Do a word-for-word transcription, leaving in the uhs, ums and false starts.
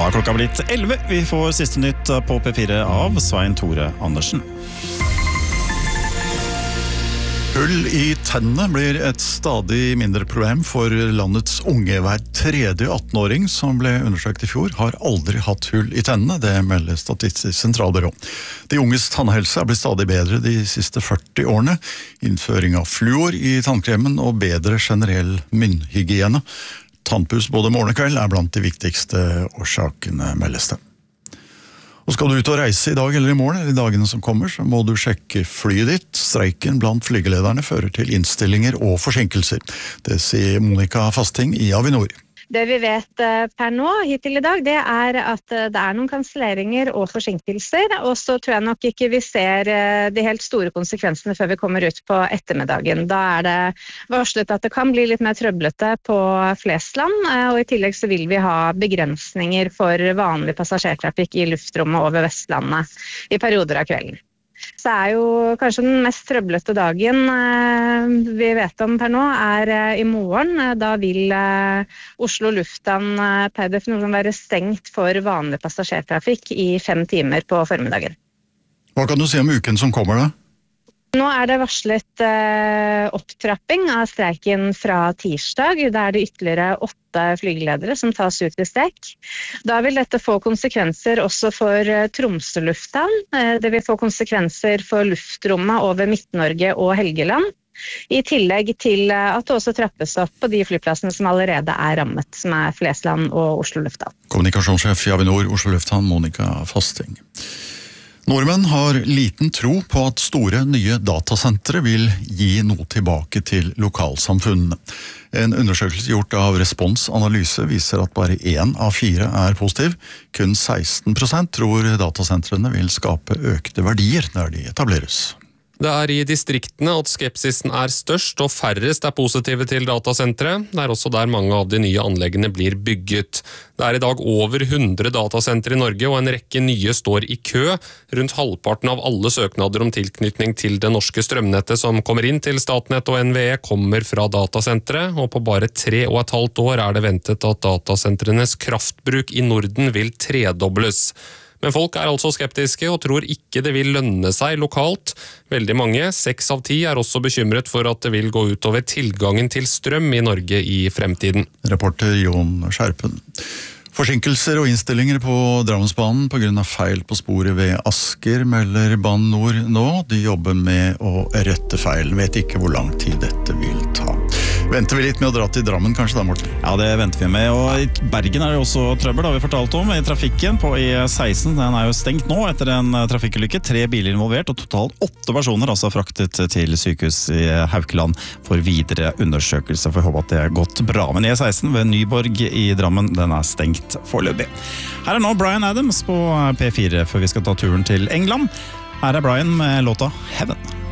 Nå er klokka blitt elleve. Vi får siste nytt på P fire av Svein Tore Andersen. Hull i tennene blir et stadig mindre problem for landets unge. Hver tredje atten-åring som ble undersøkt i fjor har aldri hatt hull i tennene, det melder Statistisk sentralbyrå. De unges tannhelse er blitt stadig bedre de siste førti årene. Innføring av fluor i tannkremen og bedre generell munnhygiene. Tannpuss både morgen og kveld er blant de viktigste årsakene, meldes det. Og skal du ut og reise i dag eller i morgen, eller i dagene som kommer, så må du sjekke flyet ditt. Streiken blant flygelederne fører til innstillinger og forsinkelser. Det sier Monica Fasting i Avinor. Det vi vet per nå, hittil i dag, det er at det er noen kanselleringer og forsinkelser, og så tror jeg nok ikke vi ser de helt store konsekvensene før vi kommer ut på ettermiddagen. Da er det varslet at det kan bli litt mer trøblete på Flesland, og i tillegg så vil vi ha begrensninger for vanlig passasjertrafikk i luftrommet over Vestlandet i perioder av kvelden. Så er jo kanskje den mest trøblete dagen vi vet om per nå er i morgen. Da vil Oslo lufthavn per definisjon være stengt for vanlig passasjertrafikk i fem timer på formiddagen. Hva kan du si om uken som kommer da? Nå er det varslet eh, opptrapping av streiken fra tirsdag. Da er det ytterligere åtte flygeledere som tas ut i streik. Da vil dette få konsekvenser også for eh, Tromsø lufthavn. Eh, det vil få konsekvenser for luftrommet over Midt-Norge og Helgeland. I tillegg til eh, at det også trappes opp på de flyplassene som allerede er rammet, som er Flesland og Oslo lufthavn. Kommunikasjonssjef i Avinor Oslo lufthavn, Monica Fasting. Nordmenn har liten tro på at store nye datasentre vil gi noe tilbake til lokalsamfunnene. En undersøkelse gjort av Respons Analyse viser at bare én av fire er positiv. Kun seksten prosent tror datasentrene vil skape økte verdier når de etableres. Det er i distriktene at skepsisen er størst, og færrest er positive til datasentre. Det er også der mange av de nye anleggene blir bygget. Det er i dag over hundre datasentre i Norge, og en rekke nye står i kø. Rundt halvparten av alle søknader om tilknytning til det norske strømnettet som kommer inn til Statnett og N V E kommer fra datasentre, og på bare tre og et halvt år er det ventet at datasentrenes kraftbruk i Norden vil tredobles. Men folk er altså skeptiske og tror ikke det vil lønne seg lokalt. Veldig mange, seks av ti, er også bekymret for at det vil gå utover tilgangen til strøm i Norge i fremtiden. Reporter Jon Skjerpen. Forsinkelser og innstillinger på Drammensbanen på grunn av feil på sporet ved Asker, melder Bane Nor nå. De jobber med å rette feilen, vet ikke hvor lang tid dette vil ta. Venter vi litt med å dra til Drammen kanskje da, Morten? Ja, det venter vi med, og i Bergen er det også trøbbel, har vi fortalt om, i trafikken på E seksten. Den er jo stengt nå etter en trafikkulykke, tre biler involvert, og totalt åtte personer altså fraktet til sykehus i Haukeland for videre undersøkelse. For jeg håper at det er gått bra. Men E seksten ved Nyborg i Drammen, den er stengt foreløpig. Her er nå Bryan Adams på P fire, før vi skal ta turen til England. Her er Bryan med låta Heaven.